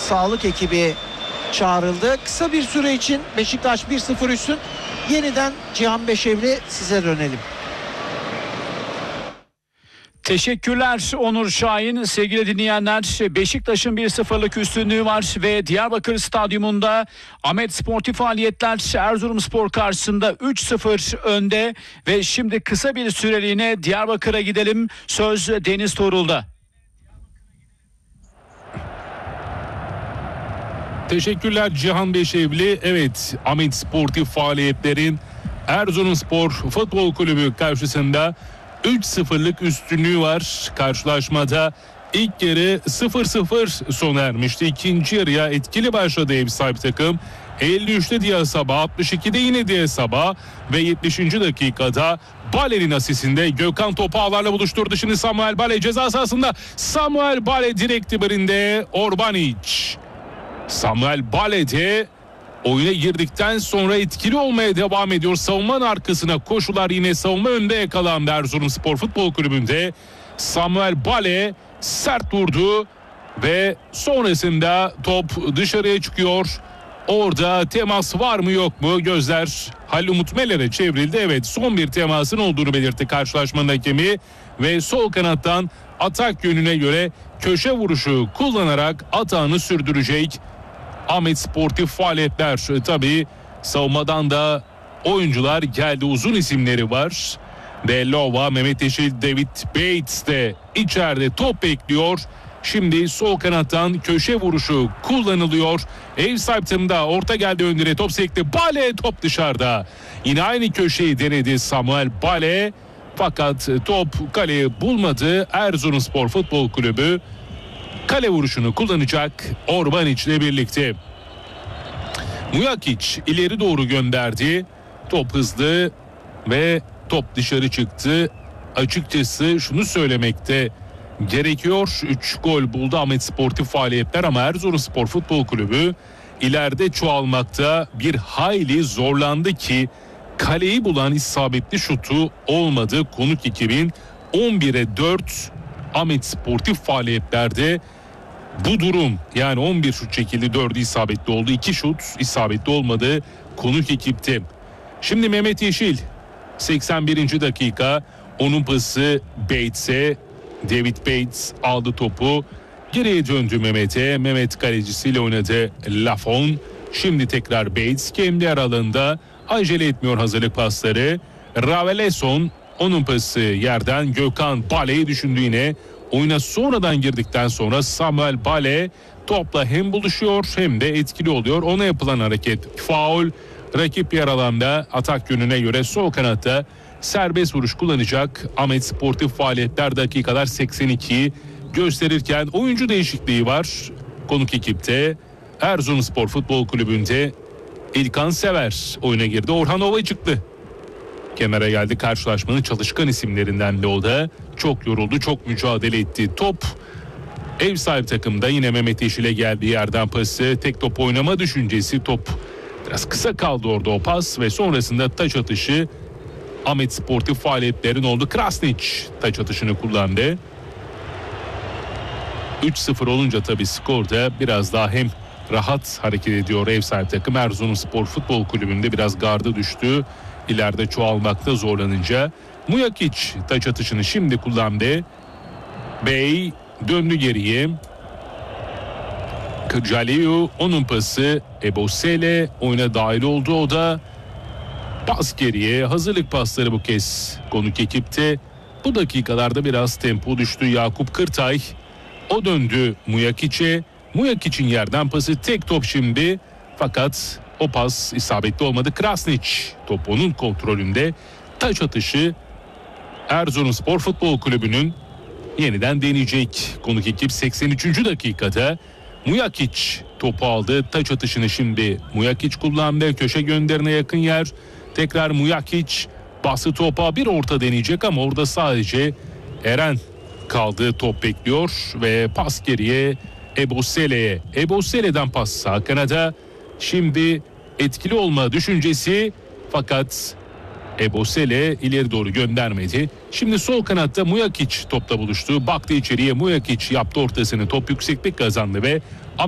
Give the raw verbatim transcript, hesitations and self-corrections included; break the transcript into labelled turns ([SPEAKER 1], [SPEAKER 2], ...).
[SPEAKER 1] sağlık ekibi çağrıldı. Kısa bir süre için Beşiktaş bir sıfır üstün. Yeniden Cihan Beşevli, size dönelim.
[SPEAKER 2] Teşekkürler Onur Şahin. Sevgili dinleyenler, Beşiktaş'ın bir sıfırlık üstünlüğü var ve Diyarbakır Stadyumunda Ahmet Sportif Faaliyetler Erzurumspor karşısında üç sıfır önde ve şimdi kısa bir süreliğine Diyarbakır'a gidelim. Söz Deniz Torul'da.
[SPEAKER 3] Teşekkürler Cihan Beşevli. Evet, Ahmet Sportif Faaliyetler'in Erzurumspor Futbol Kulübü karşısında üç sıfırlık üstünlüğü var. Karşılaşmada ilk yarı sıfır sıfır sona ermişti. İkinci yarıya etkili başladı ev sahibi takım. elli üçte Diyasaba, altmış ikide yine Diyasaba ve yetmişinci dakikada Bale'nin asistinde Gökhan topu ağlarla buluşturdu. Şimdi Samuel Bale ceza sahasında. Samuel Bale direkt dibinde Orbanic. Samuel Bale de oyuna girdikten sonra etkili olmaya devam ediyor. Savunmanın arkasına koşular, yine savunma önde yakalandı Erzurumspor Futbol Kulübü'nde. Samuel Bale sert vurdu ve sonrasında top dışarıya çıkıyor. Orada temas var mı yok mu? Gözler Halil Umut Meler'e çevrildi. Evet, son bir temasın olduğunu belirtti karşılaşmanın hakemi ve sol kanattan atak yönüne göre köşe vuruşu kullanarak atağını sürdürecek Ahmet Sportif Faaliyetler. Tabii savunmadan da oyuncular geldi, uzun isimleri var. Belova, Mehmet Yeşil, David Bates de içeride top bekliyor. Şimdi sol kanattan köşe vuruşu kullanılıyor. Ev sahibi orta geldi, önlere top sekti. Bale, top dışarıda. Yine aynı köşeyi denedi Samuel Bale. Fakat top kaleyi bulmadı. Erzurumspor Futbol Kulübü kale vuruşunu kullanacak Orbanic ile birlikte. Mujakic ileri doğru gönderdi. Top hızlı ve top dışarı çıktı. Açıkçası şunu söylemekte gerekiyor. üç gol buldu Ahmet Sportif Faaliyetler ama Erzurumspor Futbol Kulübü ileride çoğalmakta bir hayli zorlandı ki kaleyi bulan isabetli şutu olmadı. Konuk ekibin on bire dört Ahmet Sportif Faaliyetlerde bu durum, yani on bir şut çekildi, dördü isabetli oldu. iki şut isabetli olmadı konuk ekipte. Şimdi Mehmet Yeşil seksen birinci dakika, onun pası Bates'e. David Bates aldı topu. Geriye döndü Mehmet'e. Mehmet kalecisiyle oynadı Lafon. Şimdi tekrar Bates kendi aralığında acele etmiyor hazırlık pasları. Raveleson, onun pası yerden Gökhan Bale'yi düşündü yine. Oyuna sonradan girdikten sonra Samuel Bale topla hem buluşuyor hem de etkili oluyor. Ona yapılan hareket faul. Rakip yer alanda atak yönüne göre sol kanatta serbest vuruş kullanacak Ahmet Sportif Faaliyetler dakikalar seksen ikiyi gösterirken oyuncu değişikliği var konuk ekipte. Erzurumspor Futbol Kulübü'nde İlkan Sever oyuna girdi. Orhan Ova çıktı. Kenara geldi, karşılaşmanın çalışkan isimlerinden de o da. Çok yoruldu, çok mücadele etti. Top ev sahibi takımda, yine Mehmet Yeşil'e geldi, yerden pası. Tek top oynama düşüncesi, top biraz kısa kaldı orada o pas ve sonrasında taç atışı Ahmet Sportif Faaliyetlerin oldu. Krasnic taç atışını kullandı. üç sıfır olunca tabii skorda biraz daha hem rahat hareket ediyor ev sahibi takım. Erzurumspor Futbol Kulübü'nde biraz gardı düştü. İleride çoğalmakta zorlanınca Mujakic taç atışını şimdi kullandı. Bey döndü geriye. Kırcaliu, onun pası Ebosele oyuna dahil oldu, o da pas geriye. Hazırlık pasları bu kez konuk ekipte. Bu dakikalarda biraz tempo düştü. Yakup Kırtay, o döndü Mujakic'e. Mujakic'in yerden pası, tek top şimdi, fakat o pas isabetli olmadı. Krasnic top onun kontrolünde. Taç atışı Erzurumspor Futbol Kulübü'nün yeniden deneyecek konuk ekip. seksen üçüncü dakikada Mujakic topu aldı. Taç atışını şimdi Mujakic kullandı. Köşe gönderine yakın yer. Tekrar Mujakic bası topa, bir orta deneyecek ama orada sadece Eren kaldı. Top bekliyor ve pas geriye Ebosele'ye. Ebosele'den pas sağ kanada. Şimdi etkili olma düşüncesi, fakat Ebosele ileri doğru göndermedi. Şimdi sol kanatta Mujakic topla buluştu. Baktı içeriye, Mujakic yaptı ortasını. Top yükseklik kazandı ve